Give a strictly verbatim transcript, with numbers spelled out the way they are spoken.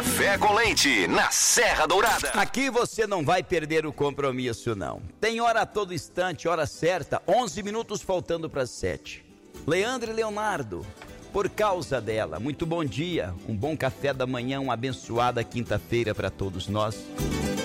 Café com Leite, na Serra Dourada. Aqui você não vai perder o compromisso, não. Tem hora a todo instante, hora certa, onze minutos faltando para sete. Leandro e Leonardo, por causa dela, muito bom dia, um bom café da manhã, uma abençoada quinta-feira para todos nós.